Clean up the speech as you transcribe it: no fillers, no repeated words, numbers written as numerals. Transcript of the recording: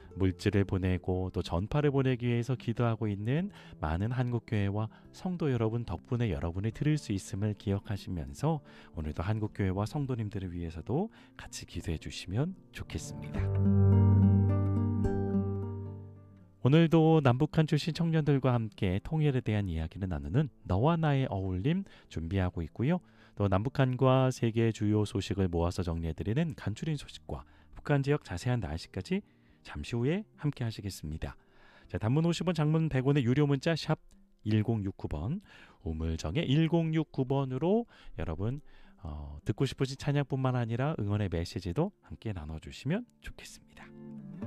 물질을 보내고 또 전파를 보내기 위해서 기도하고 있는 많은 한국교회와 성도 여러분 덕분에 여러분이 들을 수 있음을 기억하시면서 오늘도 한국교회와 성도님들을 위해서도 같이 기도해 주시면 좋겠습니다. 오늘도 남북한 출신 청년들과 함께 통일에 대한 이야기를 나누는 너와 나의 어울림 준비하고 있고요. 또 남북한과 세계 주요 소식을 모아서 정리해드리는 간추린 소식과 북한 지역 자세한 날씨까지 잠시 후에 함께 하시겠습니다. 자, 단문 50원, 장문 100원의 유료 문자 샵 1069번, 우물정의 1069번으로 여러분 듣고 싶으신 찬양뿐만 아니라 응원의 메시지도 함께 나눠주시면 좋겠습니다.